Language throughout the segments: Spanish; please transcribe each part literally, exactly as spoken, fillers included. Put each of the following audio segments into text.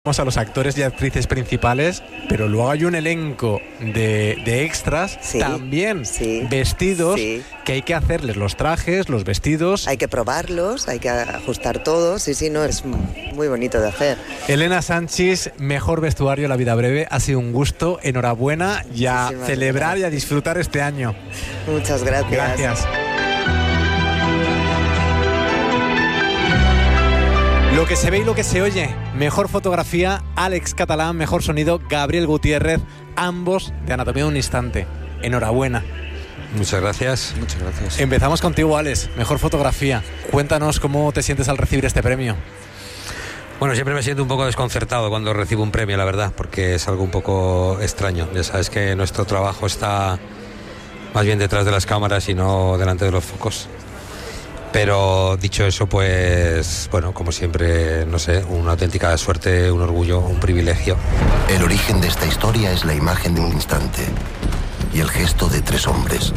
A los actores y actrices principales, pero luego hay un elenco de, de extras, sí, también sí, vestidos, sí. que hay que hacerles los trajes, los vestidos. Hay que probarlos, hay que ajustar todo, sí, sí, no, es muy bonito de hacer. Elena Sanchis, mejor vestuario La vida breve, ha sido un gusto, enhorabuena y a Muchísimas celebrar gracias. y a disfrutar este año. Muchas gracias. Gracias. Lo que se ve y lo que se oye. Mejor fotografía, Àlex Catalán. Mejor sonido, Gabriel Gutiérrez. Ambos de Anatomía de un instante. Enhorabuena. Muchas gracias. Muchas gracias. Empezamos contigo, Àlex. Mejor fotografía. Cuéntanos cómo te sientes al recibir este premio. Bueno, siempre me siento un poco desconcertado cuando recibo un premio, la verdad, porque es algo un poco extraño. Ya sabes que nuestro trabajo está más bien detrás de las cámaras y no delante de los focos. Pero dicho eso, pues, bueno, como siempre, no sé, una auténtica suerte, un orgullo, un privilegio. El origen de esta historia es la imagen de un instante y el gesto de tres hombres.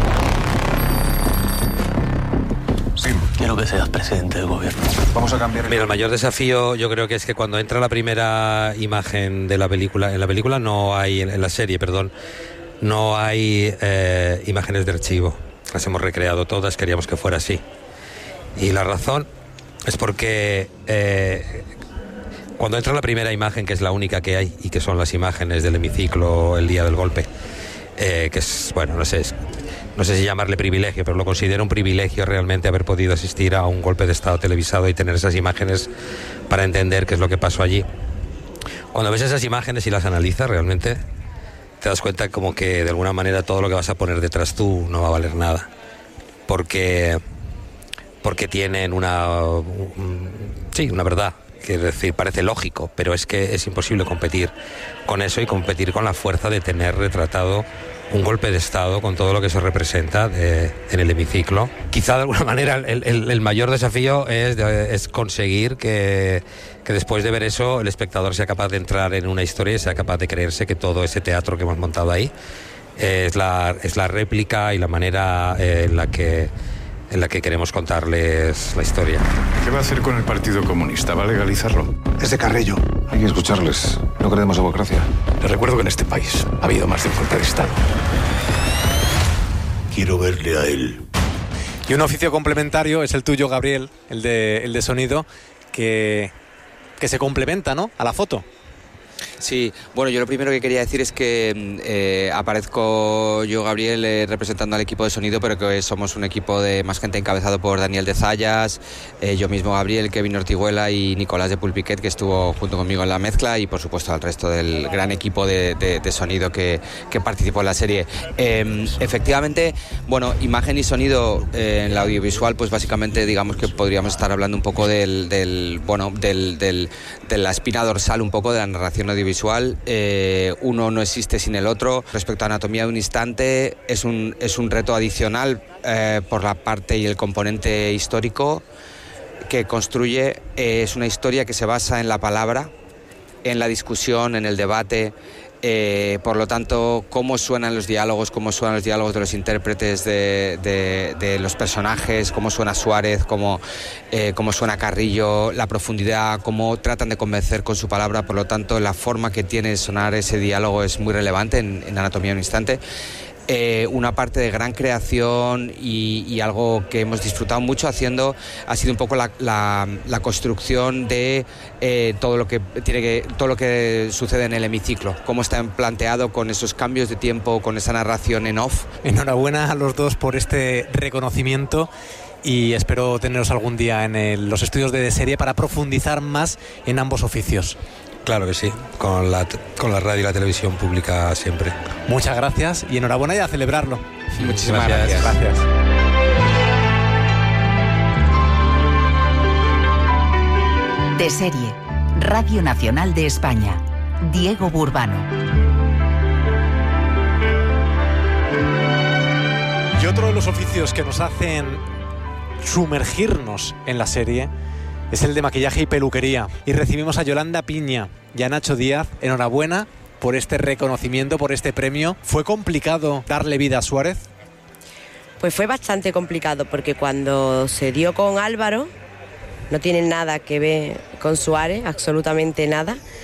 Sí, quiero que seas presidente del gobierno. Vamos a cambiar. Mira, el mayor desafío yo creo que es que cuando entra la primera imagen de la película, en la película no hay, en la serie, perdón, no hay eh, imágenes de archivo. Las hemos recreado todas, queríamos que fuera así. Y la razón es porque eh, cuando entra la primera imagen, que es la única que hay, y que son las imágenes del hemiciclo el día del golpe, eh, que es, bueno, no sé, es, no sé si llamarle privilegio, pero lo considero un privilegio realmente haber podido asistir a un golpe de Estado televisado y tener esas imágenes para entender qué es lo que pasó allí. Cuando ves esas imágenes y las analizas, realmente te das cuenta como que de alguna manera todo lo que vas a poner detrás tú no va a valer nada. Porque... porque tienen una un, sí, una verdad, quiero decir, parece lógico, pero es que es imposible competir con eso y competir con la fuerza de tener retratado un golpe de Estado con todo lo que eso representa de, en el hemiciclo. Quizá de alguna manera el, el, el mayor desafío es, de, es conseguir que, que después de ver eso el espectador sea capaz de entrar en una historia y sea capaz de creerse que todo ese teatro que hemos montado ahí es la, es la réplica y la manera eh, en la que en la que queremos contarles la historia. ¿Qué va a hacer con el Partido Comunista? ¿Va a legalizarlo? Es de Carrillo. Hay que escucharles. No queremos democracia. Les recuerdo que en este país ha habido más de un golpe de Estado. Quiero verle a él. Y un oficio complementario es el tuyo, Gabriel, el de, el de sonido, que, que se complementa, ¿no?, a la foto. Sí, bueno, yo lo primero que quería decir es que eh, aparezco yo, Gabriel, eh, representando al equipo de sonido, pero que somos un equipo de más gente encabezado por Daniel de Zayas, eh, yo mismo, Gabriel, Kevin Ortiguela y Nicolás de Pulpiquet, que estuvo junto conmigo en la mezcla, y por supuesto al resto del gran equipo de, de, de sonido que, que participó en la serie. Eh, efectivamente, bueno, imagen y sonido eh, en la audiovisual, pues básicamente digamos que podríamos estar hablando un poco del, del bueno, del, del, de la espina dorsal un poco de la narración audiovisual. Eh, uno no existe sin el otro. Respecto a Anatomía de un instante, es un, es un reto adicional eh, por la parte y el componente histórico que construye. Eh, es una historia que se basa en la palabra, en la discusión, en el debate. Eh, por lo tanto, cómo suenan los diálogos, cómo suenan los diálogos de los intérpretes de, de, de los personajes, cómo suena Suárez, cómo, eh, cómo suena Carrillo, la profundidad, cómo tratan de convencer con su palabra. Por lo tanto, la forma que tiene de sonar ese diálogo es muy relevante en, en Anatomía de un instante. Eh, una parte de gran creación y, y algo que hemos disfrutado mucho haciendo ha sido un poco la, la, la construcción de eh, todo lo que tiene que todo lo que sucede en el hemiciclo, cómo está planteado con esos cambios de tiempo, con esa narración en off. Enhorabuena a los dos por este reconocimiento y espero teneros algún día en el, los estudios de Deserie para profundizar más en ambos oficios. Claro que sí, con la, con la radio y la televisión pública siempre. Muchas gracias y enhorabuena y a celebrarlo. Muchísimas gracias. Gracias. Deserie, Radio Nacional de España. Diego Burbano. Y otro de los oficios que nos hacen sumergirnos en la serie es el de maquillaje y peluquería. Y recibimos a Yolanda Piña y a Nacho Díaz. Enhorabuena por este reconocimiento, por este premio. ¿Fue complicado darle vida a Suárez? Pues fue bastante complicado, porque cuando se dio con Álvaro, no tiene nada que ver con Suárez, absolutamente nada.